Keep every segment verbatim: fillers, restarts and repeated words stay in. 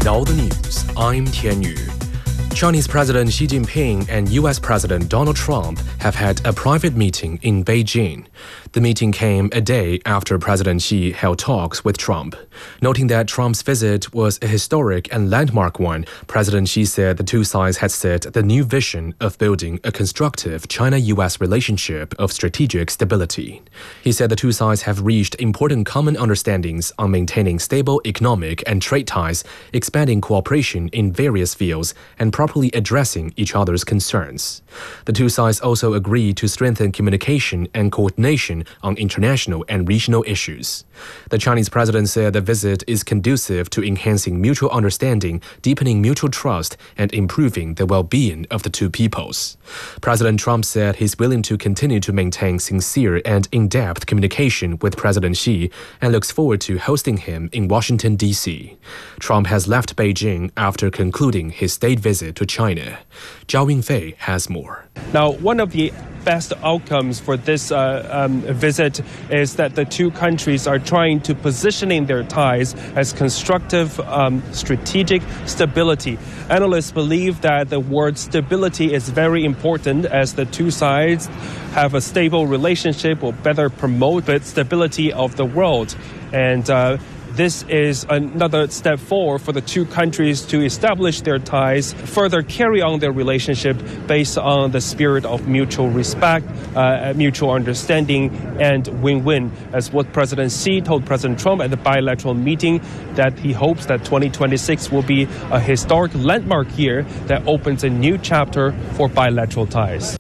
Know the news. I'm Tian Yu. Chinese President Xi Jinping and U S President Donald Trump have had a private meeting in Beijing. The meeting came a day after President Xi held talks with Trump. Noting that Trump's visit was a historic and landmark one, President Xi said the two sides had set the new vision of building a constructive China U S relationship of strategic stability. He said the two sides have reached important common understandings on maintaining stable economic and trade ties, expanding cooperation in various fields, and properly addressing each other's concerns. The two sides also agreed to strengthen communication and coordination on international and regional issues. The Chinese president said the visit is conducive to enhancing mutual understanding, deepening mutual trust, and improving the well-being of the two peoples. President Trump said he's willing to continue to maintain sincere and in-depth communication with President Xi and looks forward to hosting him in Washington, D C Trump has left Beijing after concluding his state visit to China. Zhao Yingfei has more. Now, one of the best outcomes for this uh, um, visit is that the two countries are trying to positioning their ties as constructive um, strategic stability. Analysts believe that the word stability is very important, as the two sides have a stable relationship will better promote the stability of the world. And uh, This is another step forward for the two countries to establish their ties, further carry on their relationship based on the spirit of mutual respect, uh, mutual understanding, and win-win. As what President Xi told President Trump at the bilateral meeting, that he hopes that twenty twenty-six will be a historic landmark year that opens a new chapter for bilateral ties.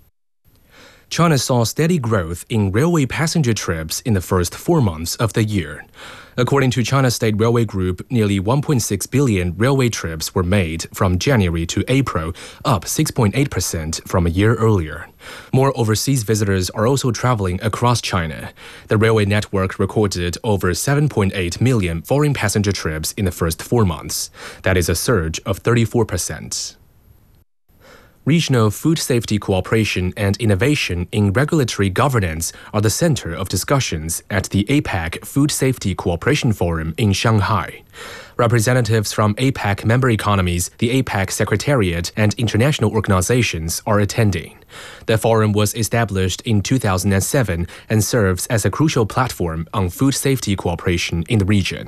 China saw steady growth in railway passenger trips in the first four months of the year. According to China State Railway Group, nearly one point six billion railway trips were made from January to April, up six point eight percent from a year earlier. More overseas visitors are also traveling across China. The railway network recorded over seven point eight million foreign passenger trips in the first four months. That is a surge of thirty-four percent. Regional food safety cooperation and innovation in regulatory governance are the center of discussions at the APEC Food Safety Cooperation Forum in Shanghai. Representatives from APEC member economies, the APEC Secretariat, and international organizations are attending. The forum was established in two thousand seven and serves as a crucial platform on food safety cooperation in the region.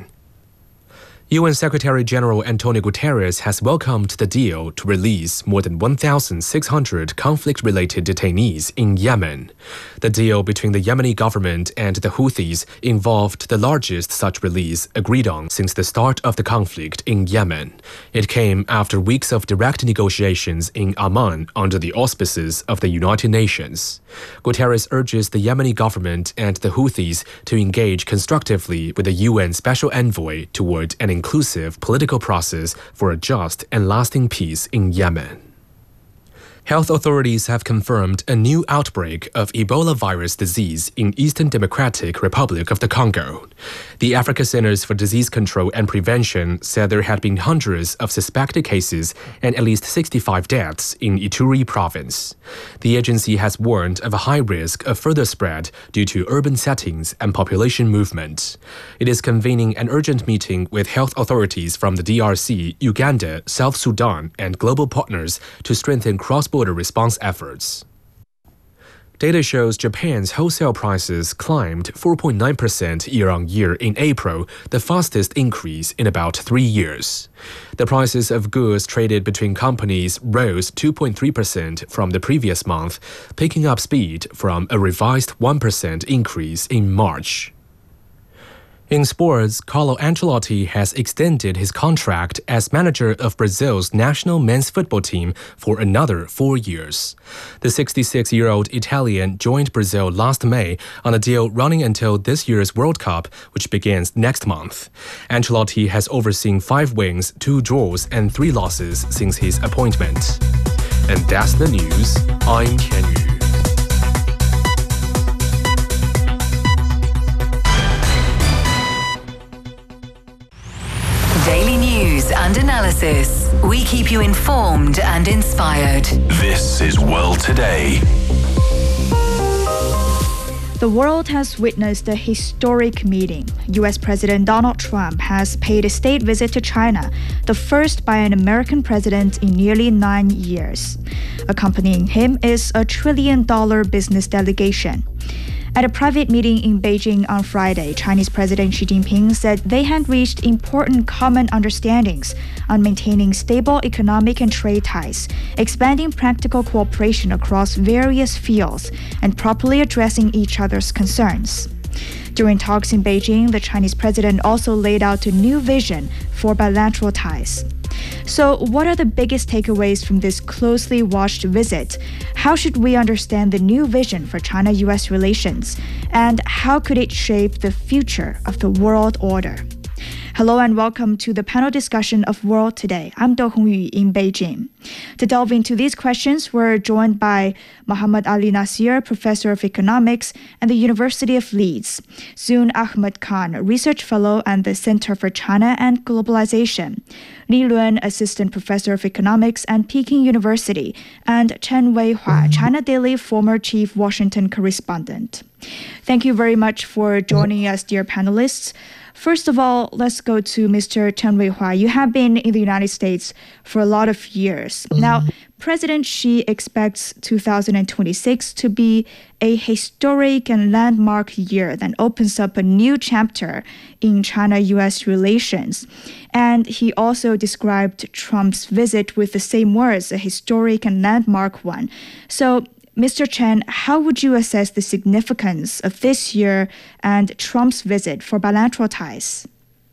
U N Secretary-General Antonio Guterres has welcomed the deal to release more than one thousand six hundred conflict-related detainees in Yemen. The deal between the Yemeni government and the Houthis involved the largest such release agreed on since the start of the conflict in Yemen. It came after weeks of direct negotiations in Amman under the auspices of the United Nations. Guterres urges the Yemeni government and the Houthis to engage constructively with the U N Special Envoy toward an inclusive political process for a just and lasting peace in Yemen. Health authorities have confirmed a new outbreak of Ebola virus disease in Eastern Democratic Republic of the Congo. The Africa Centers for Disease Control and Prevention said there had been hundreds of suspected cases and at least sixty-five deaths in Ituri province. The agency has warned of a high risk of further spread due to urban settings and population movement. It is convening an urgent meeting with health authorities from the D R C, Uganda, South Sudan, and global partners to strengthen cross-border response efforts. Data shows Japan's wholesale prices climbed four point nine percent year-on-year in April, the fastest increase in about three years. The prices of goods traded between companies rose two point three percent from the previous month, picking up speed from a revised one percent increase in March. In sports, Carlo Ancelotti has extended his contract as manager of Brazil's national men's football team for another four years. The sixty-six-year-old Italian joined Brazil last May on a deal running until this year's World Cup, which begins next month. Ancelotti has overseen five wins, two draws, and three losses since his appointment. And that's the news. I'm Tian Yu. Daily news and analysis. We keep you informed and inspired. This is World Today. The world has witnessed a historic meeting. U S President Donald Trump has paid a state visit to China, the first by an American president in nearly nine years. Accompanying him is a trillion-dollar business delegation. At a private meeting in Beijing on Friday, Chinese President Xi Jinping said they had reached important common understandings on maintaining stable economic and trade ties, expanding practical cooperation across various fields, and properly addressing each other's concerns. During talks in Beijing, the Chinese president also laid out a new vision for bilateral ties. So, what are the biggest takeaways from this closely watched visit? How should we understand the new vision for China-U S relations? And how could it shape the future of the world order? Hello and welcome to the panel discussion of World Today. I'm Do Hongyu in Beijing. To delve into these questions, we're joined by Mohammad Ali Nasir, Professor of Economics at the University of Leeds, Zun Ahmed Khan, Research Fellow at the Center for China and Globalization, Li Luan, Assistant Professor of Economics at Peking University, and Chen Weihua, China Daily former Chief Washington Correspondent. Thank you very much for joining us, dear panelists. First of all, let's go to Mister Chen Weihua. You have been in the United States for a lot of years. Now, President Xi expects two thousand twenty-six to be a historic and landmark year that opens up a new chapter in China-U S relations. And he also described Trump's visit with the same words, a historic and landmark one. So, Mister Chen, how would you assess the significance of this year and Trump's visit for bilateral ties?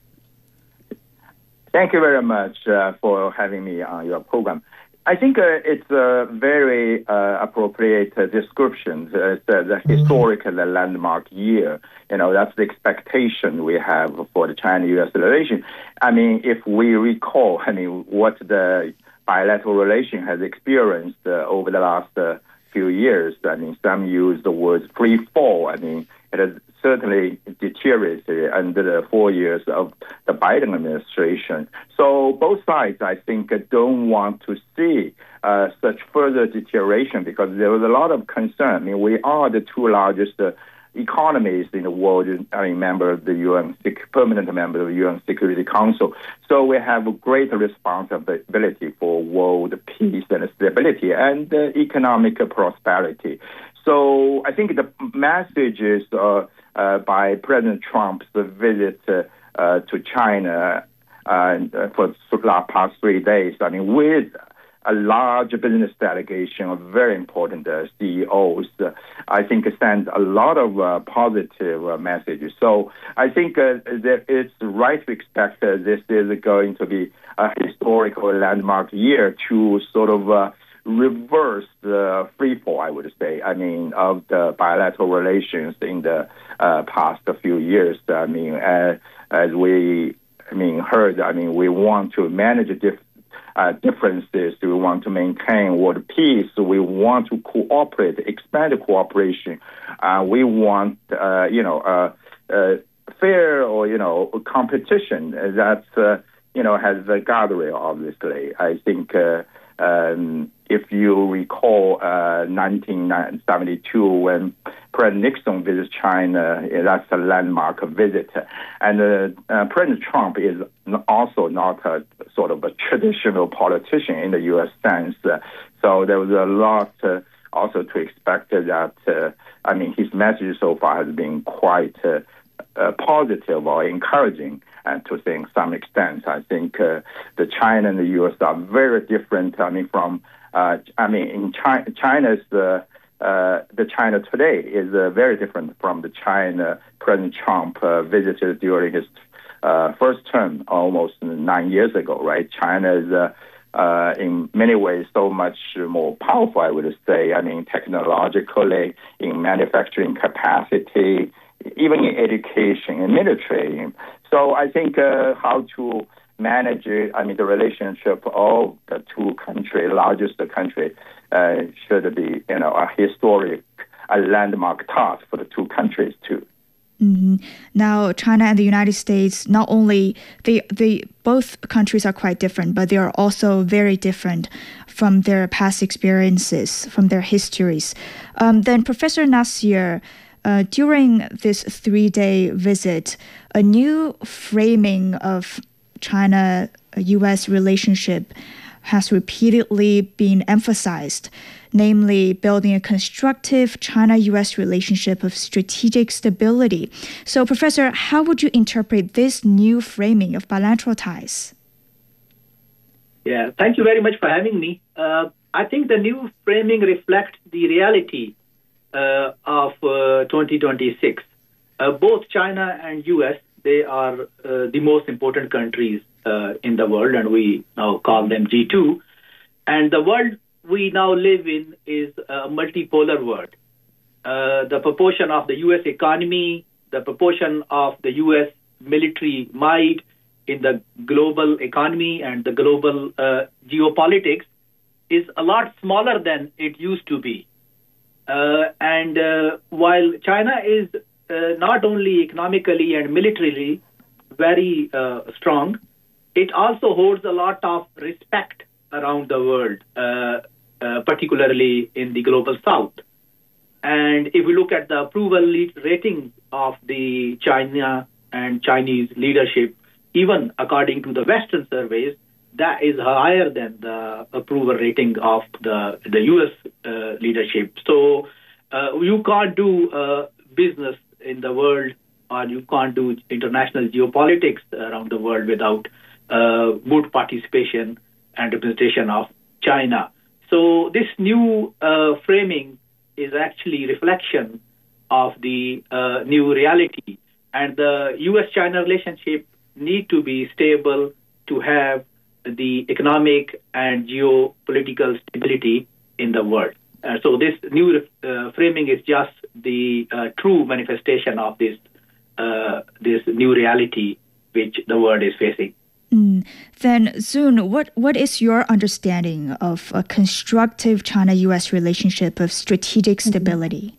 Thank you very much uh, for having me on your program. I think uh, it's a very uh, appropriate uh, description. Uh, it's uh, the historic and the landmark year. You know, that's the expectation we have for the China-U S relation. I mean, if we recall, I mean, what the bilateral relation has experienced uh, over the last uh, few years. I mean, some use the word free fall. I mean, it has certainly deteriorated under the four years of the Biden administration. So both sides, I think, don't want to see uh, such further deterioration because there was a lot of concern. I mean, we are the two largest uh, economies in the world, I mean, member of the U N, permanent member of the U N Security Council. So we have a great responsibility for world peace and stability and uh, economic prosperity. So I think the message is uh, uh, by President Trump's visit uh, uh, to China uh, for the past three days, I mean, with a large business delegation of very important uh, C E Os, uh, I think sends a lot of uh, positive uh, messages. So I think uh, that it's right to expect uh, this is going to be a historical landmark year to sort of uh, reverse the free fall, I would say, I mean, of the bilateral relations in the uh, past few years. I mean, uh, as we, I mean, heard, I mean, we want to manage different Uh, differences. We want to maintain world peace. We want to cooperate, expand the cooperation. Uh, we want, uh, you know, uh, uh, fair or, you know, competition that, uh, you know, has a guardrail, obviously. I think uh, um, if you recall uh, nineteen seventy-two when President Nixon visited China, that's a landmark visit. And uh, uh, President Trump is also not a sort of a traditional politician in the U S sense. Uh, so there was a lot uh, also to expect that, uh, I mean, his message so far has been quite uh, uh, positive or encouraging. And to think some extent, I think uh, the China and the U S are very different. I mean, from uh, I mean, in China, China's uh, uh, the China today is uh, very different from the China President Trump uh, visited during his uh, first term almost nine years ago. Right? China is uh, uh, in many ways so much more powerful. I would say. I mean, technologically, in manufacturing capacity, even in education and military. So I think uh, how to manage, I mean, the relationship of the two countries, largest country, uh, should be, you know, a historic, a landmark task for the two countries too. Mm-hmm. Now, China and the United States, not only, they, they, both countries are quite different, but they are also very different from their past experiences, from their histories. Um, then Professor Nasir, uh, during this three-day visit, a new framing of China-U S relationship has repeatedly been emphasized, namely building a constructive China-U S relationship of strategic stability. So, Professor, how would you interpret this new framing of bilateral ties? Yeah, thank you very much for having me. Uh, I think the new framing reflects the reality uh, of uh, twenty twenty-six. Uh, both China and U S, they are uh, the most important countries uh, in the world, and we now call them G two. And the world we now live in is a multipolar world. Uh, the proportion of the U S economy, the proportion of the U S military might in the global economy and the global uh, geopolitics is a lot smaller than it used to be. Uh, and uh, while China is uh, not only economically and militarily very uh, strong, it also holds a lot of respect around the world, uh, uh, particularly in the global south. And if we look at the approval rating of the China and Chinese leadership, even according to the Western surveys, that is higher than the approval rating of the, the U S uh, leadership. So uh, you can't do uh, business in the world, or you can't do international geopolitics around the world without uh, good participation and representation of China. So this new uh, framing is actually reflection of the uh, new reality. And the U S China relationship need to be stable to have the economic and geopolitical stability in the world. Uh, so this new uh, framing is just the uh, true manifestation of this uh, this new reality which the world is facing. Mm. Then, Zun, what, what is your understanding of a constructive China-U S relationship of strategic stability?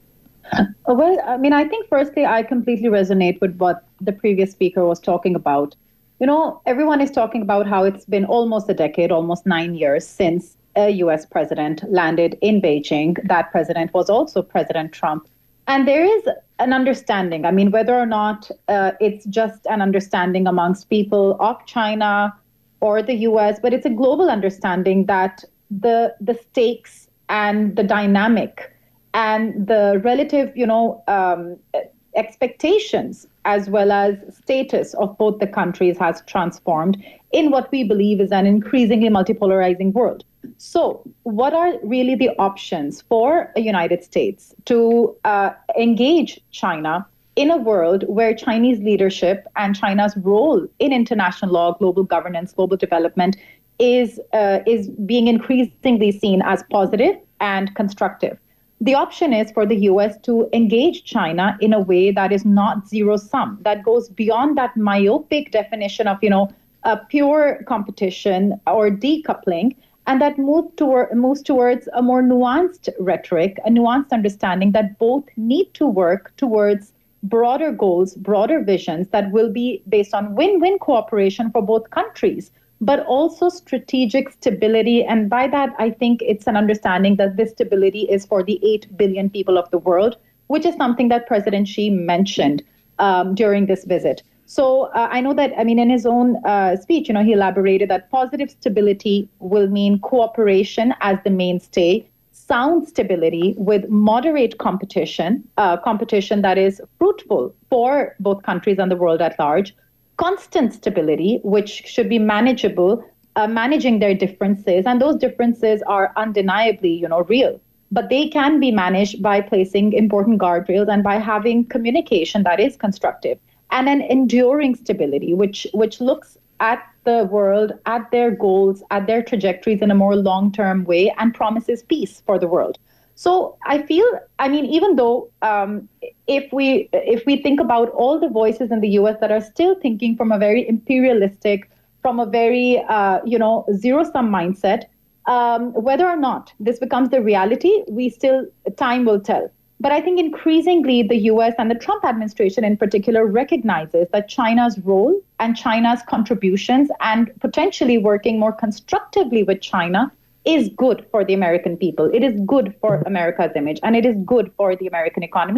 Well, I mean, I think firstly, I completely resonate with what the previous speaker was talking about. You know, everyone is talking about how it's been almost a decade, almost nine years since a U S president landed in Beijing. That president was also President Trump. And there is an understanding, I mean, whether or not uh, it's just an understanding amongst people of China or the U S, but it's a global understanding that the the stakes and the dynamic and the relative, you know, um, expectations as well as status of both the countries has transformed in what we believe is an increasingly multipolarizing world. So what are really the options for the United States to uh, engage China in a world where Chinese leadership and China's role in international law, global governance, global development is uh, is being increasingly seen as positive and constructive? The option is for the U S to engage China in a way that is not zero-sum, that goes beyond that myopic definition of, you know, a pure competition or decoupling, and that move toward, moves towards a more nuanced rhetoric, a nuanced understanding that both need to work towards broader goals, broader visions that will be based on win-win cooperation for both countries, but also strategic stability. And by that, I think it's an understanding that this stability is for the eight billion people of the world, which is something that President Xi mentioned um, during this visit. So uh, I know that, I mean, in his own uh, speech, you know, he elaborated that positive stability will mean cooperation as the mainstay, sound stability with moderate competition, uh, competition that is fruitful for both countries and the world at large, constant stability, which should be manageable, uh, managing their differences. And those differences are undeniably, you know, real. But they can be managed by placing important guardrails and by having communication that is constructive. And an enduring stability, which which looks at the world, at their goals, at their trajectories in a more long-term way and promises peace for the world. So I feel, I mean, even though um, if we if we think about all the voices in the U S that are still thinking from a very imperialistic, from a very, uh, you know, zero-sum mindset, um, whether or not this becomes the reality, we still, time will tell. But I think increasingly the U S and the Trump administration in particular recognizes that China's role and China's contributions and potentially working more constructively with China is good for the American people. It is good for America's image, and it is good for the American economy.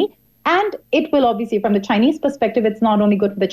And it will obviously, from the Chinese perspective, it's not only good for the